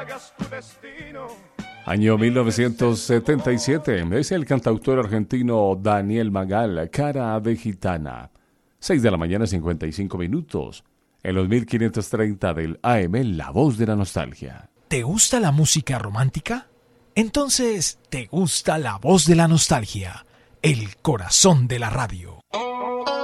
Año 1977, es el cantautor argentino Daniel Magal, Cara de Gitana. 6 de la mañana, 55 minutos. En los 1530 del AM, La Voz de la Nostalgia. ¿Te gusta la música romántica? Entonces, ¿te gusta La Voz de la Nostalgia? El corazón de la radio.